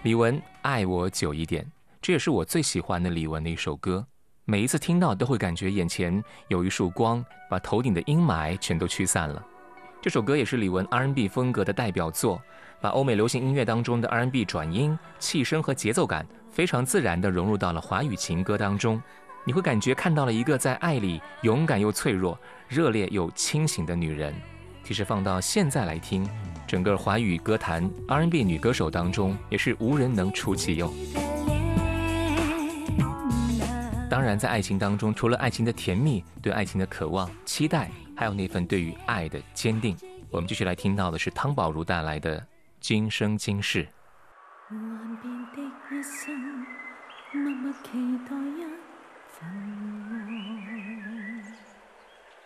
李玟爱我久一点，这也是我最喜欢的李玟的一首歌。每一次听到都会感觉眼前有一束光，把头顶的阴霾全都驱散了。这首歌也是李玟 R&B 风格的代表作，把欧美流行音乐当中的 R&B 转音、气声和节奏感非常自然地融入到了华语情歌当中。你会感觉看到了一个在爱里勇敢又脆弱、热烈又清醒的女人。其实放到现在来听，整个华语歌坛 R&B 女歌手当中也是无人能出其右。当然在爱情当中，除了爱情的甜蜜，对爱情的渴望、期待，还有那份对于爱的坚定。我们继续来听到的是汤宝如带来的《今生今世》。 幻變的一生，默默期待一份